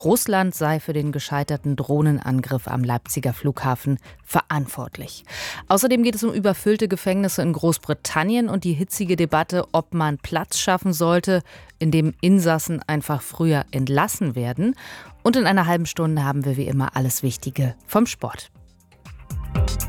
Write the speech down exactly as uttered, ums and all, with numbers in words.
Russland sei für den gescheiterten Drohnenangriff am Leipziger Flughafen verantwortlich. Außerdem geht es um überfüllte Gefängnisse in Großbritannien und die hitzige Debatte, ob man Platz schaffen sollte, in dem Insassen einfach früher entlassen werden. Und in einer halben Stunde haben wir wie immer alles Wichtige vom Sport.